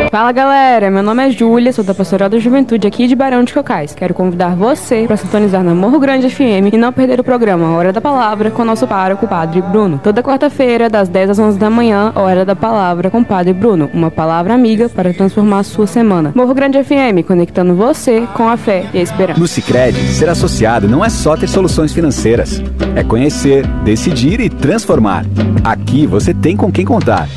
Fala galera, meu nome é Júlia, sou da Pastoral da Juventude aqui de Barão de Cocais. Quero convidar você para sintonizar na Morro Grande FM e não perder o programa Hora da Palavra com nosso pároco, Padre Bruno. Toda quarta-feira, das 10 às 11 da manhã, Hora da Palavra com Padre Bruno. Uma palavra amiga para transformar a sua semana. Morro Grande FM, conectando você com a fé e a esperança. No Sicredi, ser associado não é só ter soluções financeiras. É conhecer, decidir e transformar. Aqui você tem com quem contar.